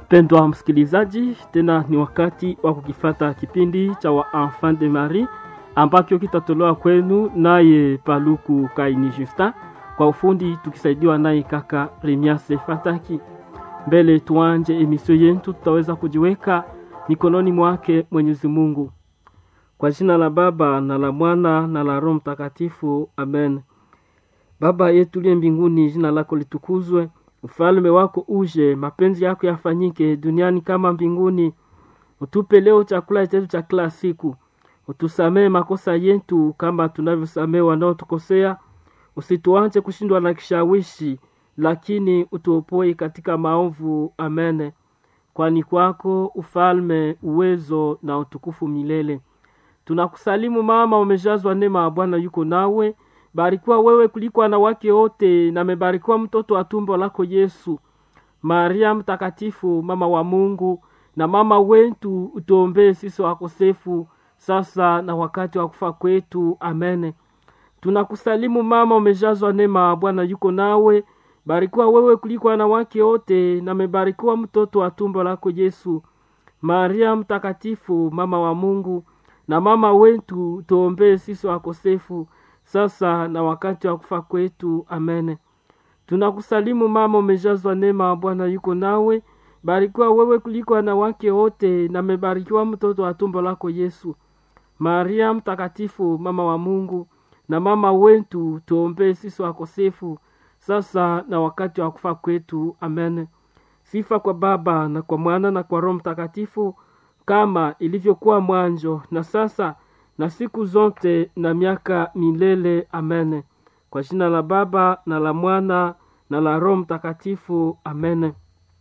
Mpendwa msikilizaji, tena ni wakati wa kukifata kipindi cha wa Enfant de Marie ambacho kitatolewa kwenu naye Paluku Kaini Justin, kwa ufundi tukisaidiwa naye kaka Remiase Fataki. Mbele tuanje emisio yetu, tutaweza kujiweka mikononi mwake Mwenyezi Mungu. Kwa jina la Baba na la Mwana na la Roho Mtakatifu, amen. Baba yetu liye mbinguni, jina lako litukuzwe. Ufalme wako uje, mapenzi yako yafanyike duniani kama mbinguni. Utupe leo chakula chetu cha kila siku. Utusamee makosa yetu kama tunavyosamea wanaotukosea. Usituache kushindwa na kishawishi, lakini utuopoe katika maovu. Amen. Kwani kwako ufalme, uwezo na utukufu milele. Tunakusalimu mama, umejazwa neema ya Bwana yuko nawe. Barikiwa wewe kuliko wanawake wote, na mebarikiwa mtoto wa tumbo lako Yesu. Maria mtakatifu, mama wa Mungu na mama wetu, utuombee sisi wakosefu, sasa na wakati wa kufa kwetu. Amen. Tunakusalimu mama, umejazwa neema, Bwana yuko nawe. Barikiwa wewe kuliko wanawake wote, na mebarikiwa mtoto wa tumbo lako Yesu. Maria mtakatifu, mama wa Mungu na mama wetu, utuombee sisi wakosefu, sasa na wakati wa kufa kwetu. Amen. Tunakusalimu mama, umejazwa neema, Bwana yuko nawe. Barikiwa wewe kuliko wanawake wote, na mebarikiwa mtoto wa tumbo lako Yesu. Maria mtakatifu, mama wa Mungu na mama wetu, tuombee sisi wakosefu, sasa na wakati wa kufa kwetu. Amen. Sifa kwa Baba na kwa Mwana na kwa Roho Mtakatifu, kama ilivyokuwa mwanzo na sasa na siku zote na miaka milele. Amen. Kwa jina la Baba na la Mwana na la Roho Mtakatifu. Amen.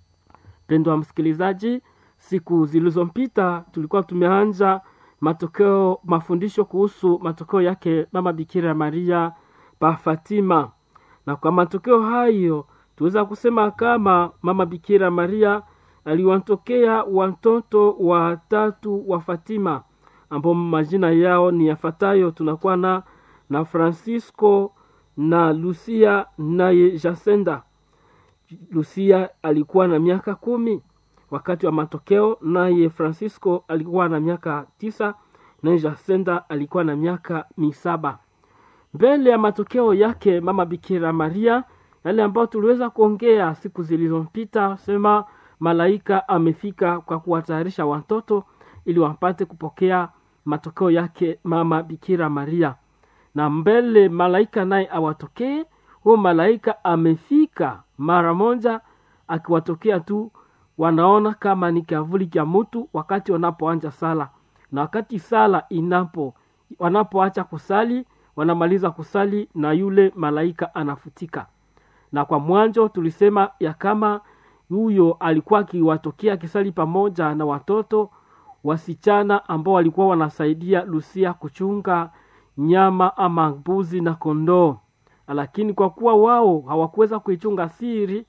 Pendwa msikilizaji, siku zilizompita tulikuwa tumeanza mafundisho kuhusu matokeo yake Mama Bikira Maria pa Fatima. Na kwa matokeo hayo tuweza kusema kama Mama Bikira Maria aliwatokea watoto watatu wa Fatima, ambao majina yao ni yafuatayo. Tunakuwa na Francisco na Lucia naye Jacinta. Lucia alikuwa na miaka 10 wakati wa matokeo, naye Francisco alikuwa na miaka 9, naye Jacinta alikuwa na miaka 7. Mbele ya matokeo yake Mama Bikira Maria, yale ambayo tuliweza kuongea siku zilizopita, sema malaika amefika kwa kuwatayarisha watoto ili wapate kupokea matokeo yake Mama Bikira Maria. Na mbele malaika naye awatokee, huo malaika amefika mara moja, akiwatokea tu wanaona kama ni kivuli cha mtu wakati wanapoanza sala. Na wakati sala wanapoacha kusali, wanamaliza kusali, na yule malaika anafutika. Na kwa mwanzo tulisema ya kama huyo alikuwa akiwatokea kisali pamoja na watoto wasichana ambao walikuwa wanasaidia Lucia kuchunga nyama ama mbuzi na kondoo. Lakini kwa kuwa wao hawakuweza kuichunga siri,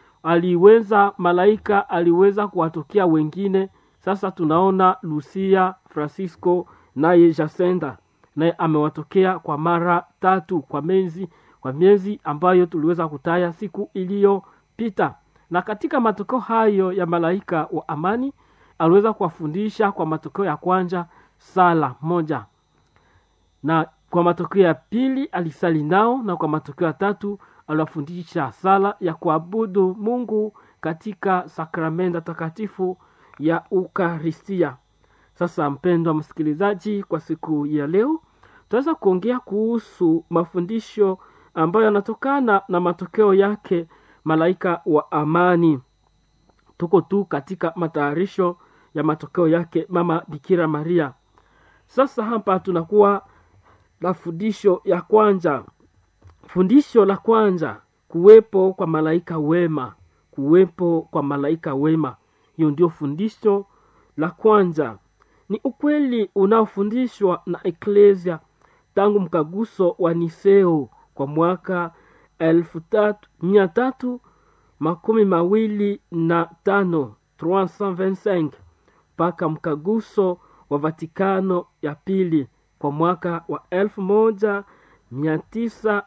malaika aliweza kuwatokea wengine. Sasa tunaona Lucia, Francisco naye Jacinta naye amewatokea kwa mara 3 kwa miezi ambayo tuliweza kutaya siku iliyopita. Na katika matokeo hayo ya malaika wa amani, aliweza kuwafundisha kwa matokeo ya kwanza sala moja, na kwa matokeo ya pili alisali nao, na kwa matokeo ya 3 aliwafundisha sala ya kuabudu Mungu katika sakramenta takatifu ya Ukaristia. Sasa mpendwa msikilizaji, kwa siku ya leo tutaweza kuongea kuhusu mafundisho ambayo yanatokana na matokeo yake malaika wa amani. Tuko tu katika matayarisho ya matokeo yake Mama Bikira Maria. Sasa hapa tunakuwa na fundisho ya kwanza. Fundisho la kwanza, kuwepo kwa malaika wema. Kuwepo kwa malaika wema, hiyo ndio fundisho la kwanza. Ni ukweli unaofundishwa na Eklesia tangu mkaguso wa Niseo kwa mwaka 325 mpaka mkaguso wa Vatikano ya pili kwa mwaka wa 19